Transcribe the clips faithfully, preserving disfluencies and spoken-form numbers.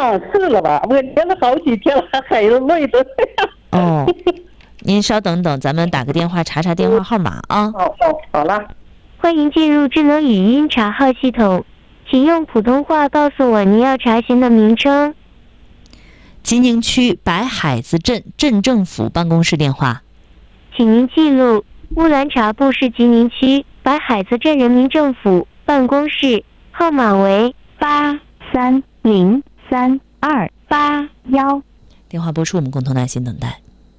上市了吧？我连了好几天了，孩子累的。 哦，您稍等等，咱们打个电话查查电话号码啊。 好好好了。 欢迎进入智能语音查号系统，请用普通话告诉我您要查询的名称。 吉宁区白海子镇镇政府办公室电话。 请您记录，乌兰察布市吉宁区白海子镇人民政府办公室，号码为八三零三二八幺。 电话播出，我们共同耐心等待。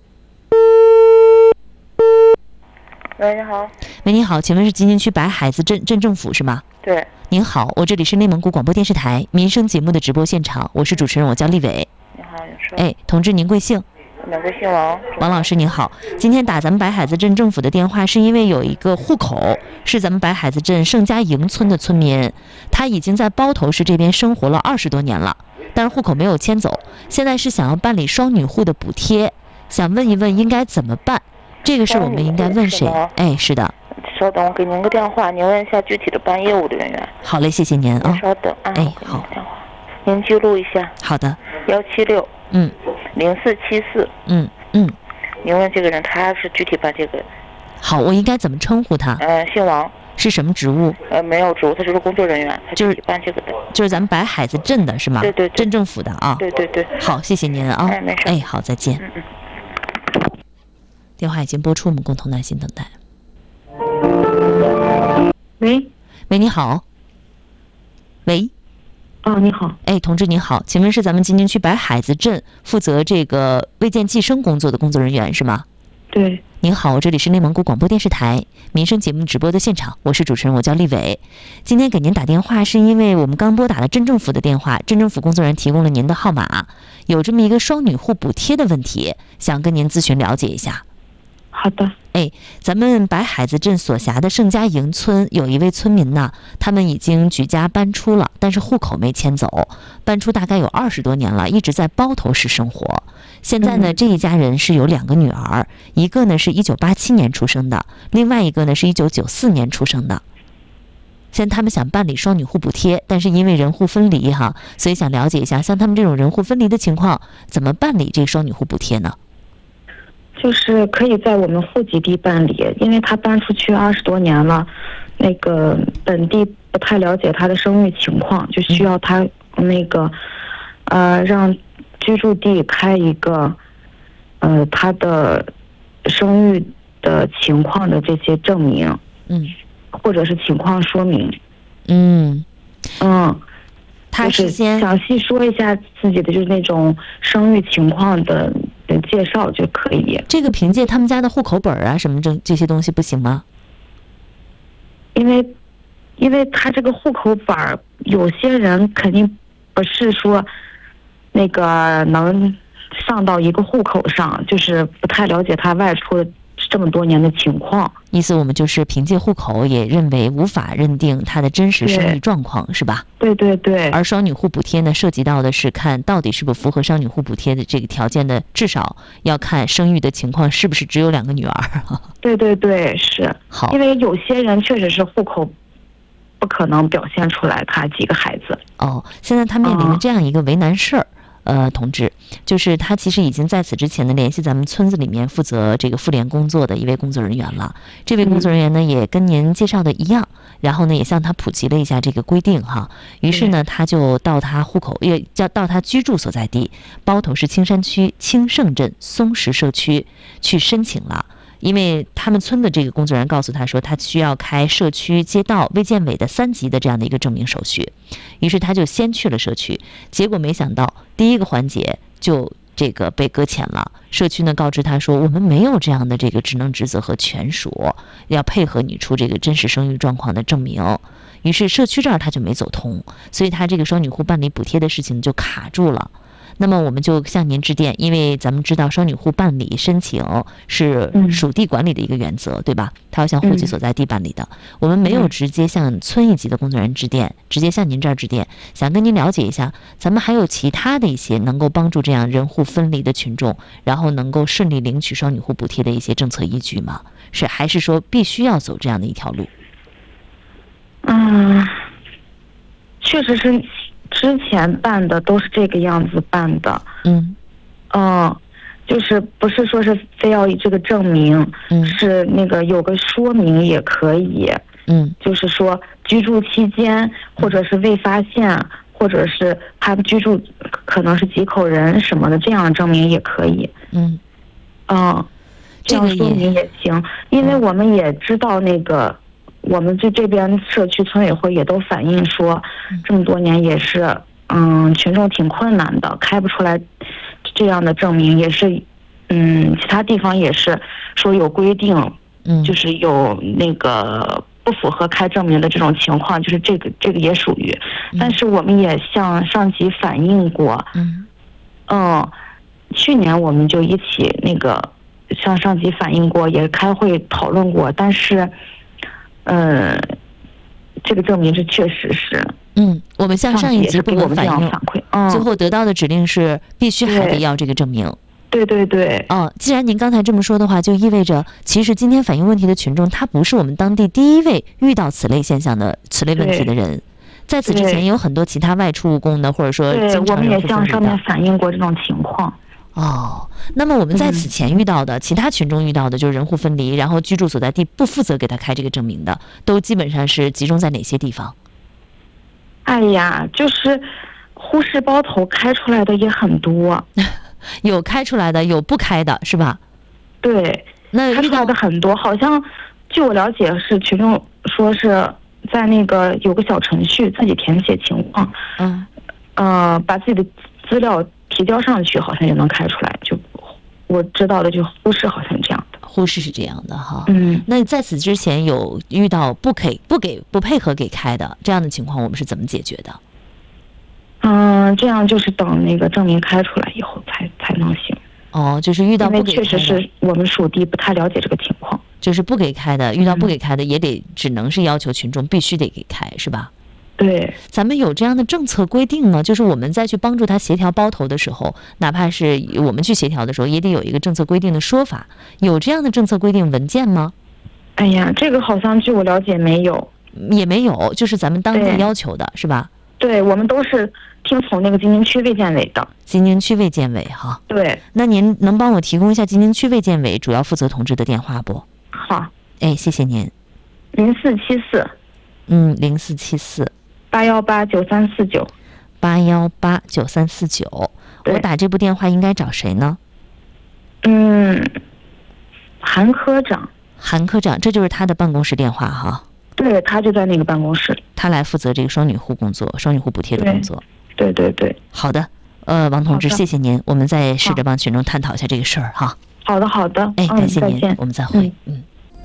喂，你好。 喂，你好，请问是吉宁区白海子镇镇政府是吗？ 对。 您好，我这里是内蒙古广播电视台民生节目的直播现场，我是主持人，我叫丽伟。 你好，你说。 哎，同志，您贵姓？ 我贵姓王。 王老师您好，今天打咱们白海子镇政府的电话，是因为有一个户口是咱们白海子镇盛家营村的村民，他已经在包头市这边生活了二十多年了，但是户口没有迁走，现在是想要办理双女户的补贴，想问一问应该怎么办？这个事我们应该问谁？哎，是的。 稍等，我给您个电话，您问一下具体的办业务的人员。 好嘞，谢谢您啊。 稍等啊。 哎，好。 电话，您记录一下。 好的。 幺七六。 嗯。 零四七四。 嗯嗯。 您问这个人，他是具体办这个。 好，我应该怎么称呼他？ 呃，姓王。 是什么职务？ 呃，没有职务，他就是工作人员，他就是办这个的。 就是咱们白海子镇的是吗？ 对对对。 镇政府的啊。 对对对。 好，谢谢您啊。 哎，没事。 哎，好，再见。 嗯嗯。 电话已经拨出，我们共同耐心等待。 喂， 喂，你好。喂。 哦，你好。 哎，同志您好，请问是咱们吉宁区白海子镇负责这个卫健计生工作的工作人员是吗？ 对。 您好，这里是内蒙古广播电视台民生节目直播的现场，我是主持人，我叫丽伟。今天给您打电话是因为我们刚拨打了镇政府的电话，镇政府工作人员提供了您的号码，有这么一个双女户补贴的问题，想跟您咨询了解一下。 好的。 哎，咱们白海子镇所辖的盛家营村有一位村民呢，他们已经举家搬出了，但是户口没迁走，搬出大概有二十多年了，一直在包头市生活。现在呢，这一家人是有两个女儿，一个呢是一九八七年出生的，另外一个呢是一九九四年出生的。现在他们想办理双女户补贴，但是因为人户分离哈，所以想了解一下，像他们这种人户分离的情况，怎么办理这个双女户补贴呢？ 就是可以在我们户籍地办理，因为他搬出去二十多年了，那个本地不太了解他的生育情况，就需要他那个呃让居住地开一个呃他的生育的情况的这些证明， 嗯， 或者是情况说明， 嗯嗯。 他事先详细说一下自己的就是那种生育情况的介绍就可以。 这个凭借他们家的户口本啊什么这这些东西不行吗？ 因为因为他这个户口本有些人肯定不是说那个能上到一个户口上，就是不太了解他外出这么多年的情况。 意思我们就是凭借户口也认为无法认定他的真实生育状况，是吧？ 对对对。 而双女户补贴呢，涉及到的是看到底是不是符合双女户补贴的这个条件的，至少要看生育的情况是不是只有两个女儿。 对对对，是。 好。 因为有些人确实是户口不可能表现出来他几个孩子。 哦，现在他面临的这样一个为难事儿。哦呃，同志，就是他其实已经在此之前呢联系咱们村子里面负责这个妇联工作的一位工作人员了。这位工作人员呢、嗯、也跟您介绍的一样，然后呢也向他普及了一下这个规定哈。于是呢他就到他户口也叫到他居住所在地包头市青山区青盛镇松石社区去申请了。因为他们村的这个工作人员告诉他说，他需要开社区街道卫健委的三级的这样的一个证明手续，于是他就先去了社区，结果没想到第一个环节就这个被搁浅了。社区呢告知他说，我们没有这样的这个职能职责和权属，要配合你出这个真实生育状况的证明。于是社区这儿他就没走通，所以他这个双女户办理补贴的事情就卡住了。那么我们就向您致电，因为咱们知道双女户办理申请是属地管理的一个原则、嗯、对吧？他要向户籍所在地办理的、嗯、我们没有直接向村一级的工作人员致电、嗯、直接向您这儿致电，想跟您了解一下，咱们还有其他的一些能够帮助这样人户分离的群众然后能够顺利领取双女户补贴的一些政策依据吗？是还是说必须要走这样的一条路？ 嗯，确实是之前办的都是这个样子办的。 嗯嗯，就是不是说是非要以这个证明， 嗯是那个有个说明也可以。 嗯就是说居住期间，或者是未发现，或者是他居住可能是几口人什么的，这样的证明也可以。 嗯嗯，这样说明也行，因为我们也知道那个，我们这这边社区村委会也都反映说，这么多年也是，嗯，群众挺困难的，开不出来这样的证明，也是，嗯，其他地方也是说有规定， 嗯， 就是有那个不符合开证明的这种情况，就是这个这个也属于，但是我们也向上级反映过， 嗯嗯，去年我们就一起那个向上级反映过，也开会讨论过，但是，呃，这个证明是确实是， 嗯，我们向上一级部门反映， 反馈，嗯， 最后得到的指令是必须还得要这个证明。 对对对。 哦，既然您刚才这么说的话，就意味着其实今天反映问题的群众，他不是我们当地第一位遇到此类现象的此类问题的人。在此之前，也有很多其他外出务工的，或者说对， 经常我们也人向上面反映过这种情况。 哦，那么我们在此前遇到的、嗯、其他群众遇到的，就是人户分离，然后居住所在地不负责给他开这个证明的，都基本上是集中在哪些地方？ 哎呀，就是忽视包头开出来的也很多， 有开出来的，有不开的，是吧？ 对， 那开出来的很多，好像据我了解是群众说是在那个有个小程序自己填写情况， 嗯， 呃，把自己的资料提交上去，好像就能开出来。就我知道的，就忽视好像这样的。 忽视是这样的哈。 嗯， 那在此之前有遇到不给、不给、不配合给开的这样的情况，我们是怎么解决的？ 嗯、呃，这样就是等那个证明开出来以后才才能行。 哦，就是遇到不给开的， 因为确实是我们属地不太了解这个情况。 就是不给开的，遇到不给开的也得、嗯、只能是要求群众必须得给开，是吧？ 对， 咱们有这样的政策规定吗？就是我们再去帮助他协调包头的时候，哪怕是我们去协调的时候，也得有一个政策规定的说法。有这样的政策规定文件吗？ 哎呀，这个好像据我了解没有， 也没有，就是咱们当地要求的是吧？ 对，我们都是听从那个京津区卫健委的。 京津区卫健委哈。 对。 那您能帮我提供一下京津区卫健委主要负责同志的电话不？ 好。 哎，谢谢您。 零四七四。 嗯，零四七四。 八幺八九三四九， 八幺八九三四九。我打这部电话应该找谁呢？ 嗯，韩科长。 韩科长，这就是他的办公室电话哈。 对，他就在那个办公室， 他来负责这个双女户工作、双女户补贴的工作。 对对 对, 对。 好的，呃，王同志，谢谢您，我们再试着帮群众探讨一下这个事儿哈。 好的，好的。 哎，感谢您， 嗯、 我们再会。嗯。嗯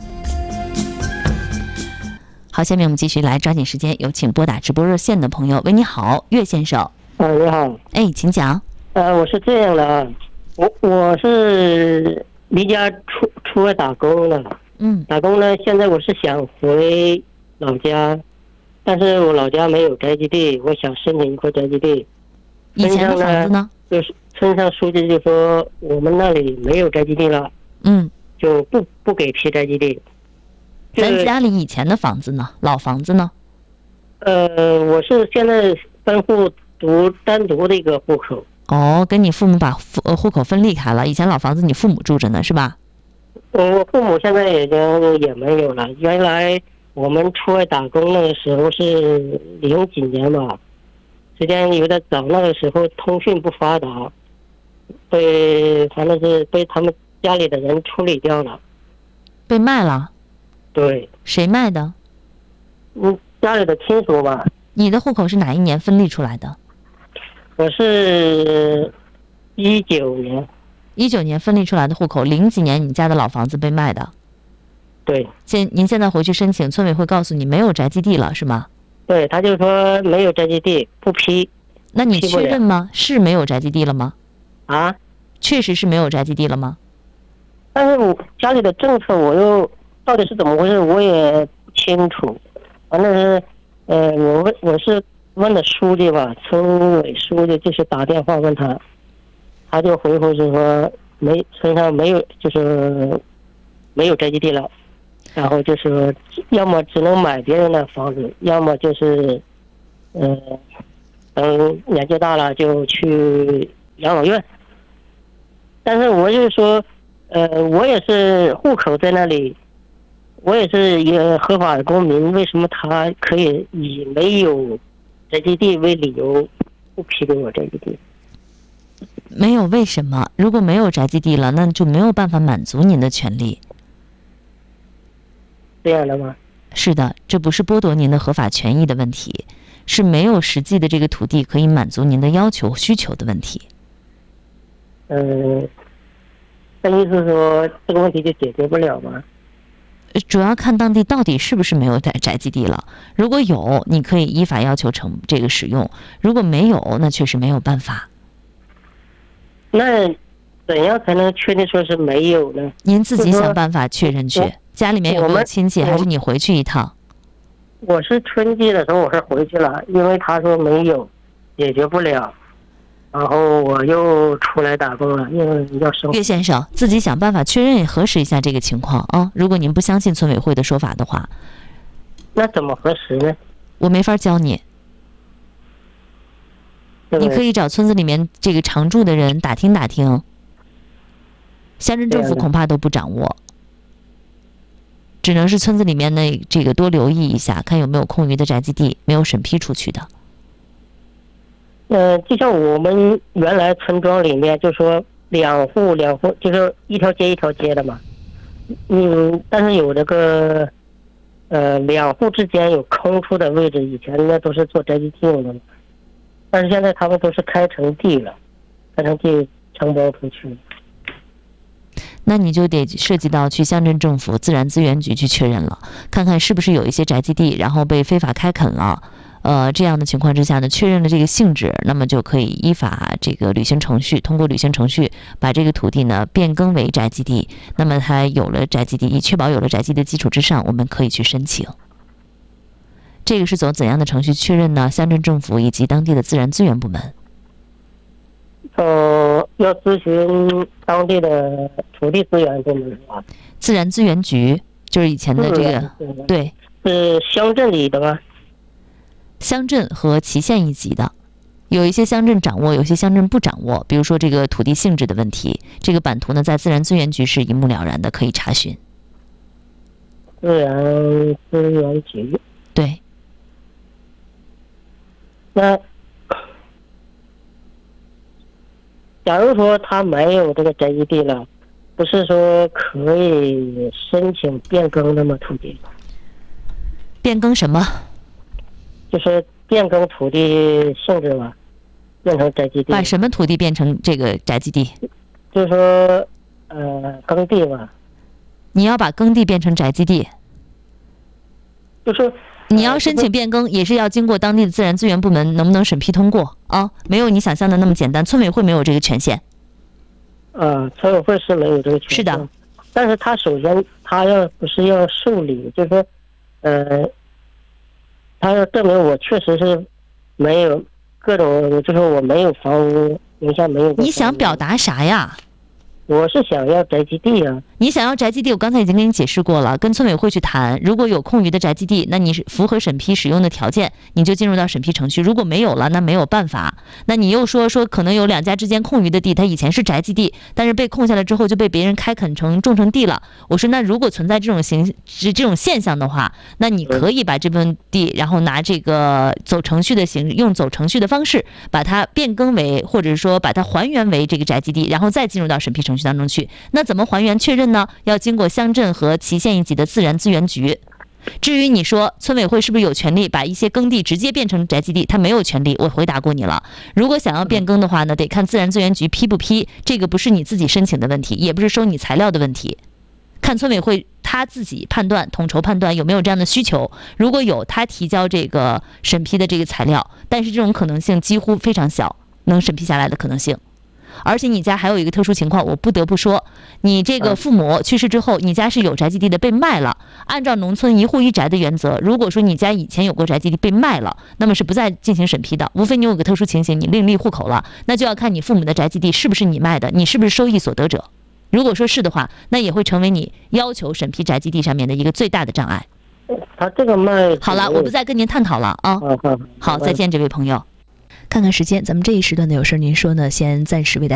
好，下面我们继续来抓紧时间，有请拨打直播热线的朋友。喂，你好，岳先生。 啊，你好。 哎，请讲。 呃，我是这样的啊，我我是离家出出外打工的。 嗯。 打工呢，现在我是想回老家，但是我老家没有宅基地，我想申请一块宅基地。 以前的房子呢？ 就是村上书记就说我们那里没有宅基地了。 嗯。 就不不给批宅基地。 咱家里以前的房子呢？老房子呢？ 呃，我是现在分户独单独的一个户口。 哦，跟你父母把户呃户口分离开了。以前老房子你父母住着呢，是吧？ 我父母现在已经也没有了。原来我们出外打工那个时候是零几年吧，时间有点早，那个时候通讯不发达，被反正是被他们家里的人处理掉了， 被卖了。 对， 谁卖的？ 嗯，家里的亲属吧。 你的户口是哪一年分立出来的？ 我是一九年。 一九年分立出来的户口，零几年你家的老房子被卖的。 对。 现您现在回去申请，村委会告诉你没有宅基地了，是吗？ 对，他就说没有宅基地，不批。 那你确认吗？是没有宅基地了吗？ 啊？ 确实是没有宅基地了吗？ 但是我家里的政策我又。到底是怎么回事我也不清楚，反正是，呃，我问我是问的书记吧，村委书记就是打电话问他，他就回复是说没村上没有就是没有宅基地了，然后就是要么只能买别人的房子，要么就是，呃， 等年纪大了就去养老院。但是我就是说，呃，我也是户口在那里，我也是一个合法的公民，为什么他可以以没有宅基地为理由不批给我宅基地？ 没有为什么？如果没有宅基地了，那就没有办法满足您的权利。 这样的吗？ 是的，这不是剥夺您的合法权益的问题，是没有实际的这个土地可以满足您的要求需求的问题。 嗯，那意思是说这个问题就解决不了吗？ 主要看当地到底是不是没有宅宅基地了。如果有，你可以依法要求成这个使用；如果没有，那确实没有办法。 那怎样才能确定说是没有呢？ 您自己想办法确认去。家里面有没有亲戚，还是你回去一趟？ 我是春季的时候我是回去了，因为他说没有，解决不了，然后我又出来打工了，因为要生活。 岳先生，自己想办法确认核实一下这个情况啊！如果您不相信村委会的说法的话， 那怎么核实呢？ 我没法教你。你可以找村子里面这个常住的人打听打听，乡镇政府恐怕都不掌握。只能是村子里面的这个多留意一下，看有没有空余的宅基地没有审批出去的。 呃，就像我们原来村庄里面，就说两户两户，就是一条街一条街的嘛。嗯，但是有这个呃两户之间有空出的位置，以前呢都是做宅基地用的，但是现在他们都是开成地了，开成地承包出去。 那你就得涉及到去乡镇政府自然资源局去确认了，看看是不是有一些宅基地然后被非法开垦了。呃，这样的情况之下呢，确认了这个性质，那么就可以依法这个履行程序，通过履行程序把这个土地呢变更为宅基地。那么它有了宅基地，以确保有了宅基地的基础之上，我们可以去申请。这个是走怎样的程序确认呢？乡镇政府以及当地的自然资源部门。 呃，要咨询当地的土地资源部门是吧？ 自然资源局就是以前的这个，对， 是乡镇里的吗？ 乡镇和旗县一级的，有一些乡镇掌握，有些乡镇不掌握。比如说这个土地性质的问题，这个版图呢在自然资源局是一目了然的，可以查询。 自然资源局。 对。 那假如说他没有这个宅基地了，不是说可以申请变更的吗？土地变更什么？ 就是变更土地性质嘛，变成宅基地。 把什么土地变成这个宅基地？ 就是说，呃，耕地嘛。 你要把耕地变成宅基地？ 就是你要申请变更，也是要经过当地的自然资源部门能不能审批通过啊？没有你想象的那么简单，村委会没有这个权限。 啊，村委会是没有这个权限。 是的。 但是他首先他要不是要受理，就是说，呃。他要证明我确实是没有各种，就是我没有房屋，名下没有。 你想表达啥呀？ 我是想要宅基地啊。 你想要宅基地，我刚才已经跟你解释过了，跟村委会去谈，如果有空余的宅基地，那你是符合审批使用的条件，你就进入到审批程序。如果没有了，那没有办法。那你又说说可能有两家之间空余的地，它以前是宅基地，但是被空下来之后就被别人开垦成种成地了。我说那如果存在这种形这种现象的话，那你可以把这份地，然后拿这个走程序的形式，用走程序的方式把它变更为，或者说把它还原为这个宅基地，然后再进入到审批程序当中去。那怎么还原确认呢？要经过乡镇和旗县一级的自然资源局。至于你说村委会是不是有权利把一些耕地直接变成宅基地，他没有权利，我回答过你了。如果想要变更的话呢，得看自然资源局批不批，这个不是你自己申请的问题，也不是收你材料的问题，看村委会他自己判断，统筹判断有没有这样的需求。如果有，他提交这个审批的这个材料，但是这种可能性几乎非常小，能审批下来的可能性。而且你家还有一个特殊情况，我不得不说，你这个父母去世之后，你家是有宅基地的，被卖了。按照农村一户一宅的原则，如果说你家以前有过宅基地被卖了，那么是不再进行审批的，无非你有个特殊情形，你另立户口了，那就要看你父母的宅基地是不是你卖的，你是不是收益所得者。如果说是的话，那也会成为你要求审批宅基地上面的一个最大的障碍。 他这个卖好了，我不再跟您探讨了啊。 好，好， 好，再见，这位朋友。 看看时间，咱们这一时段的有事您说呢，先暂时为大家。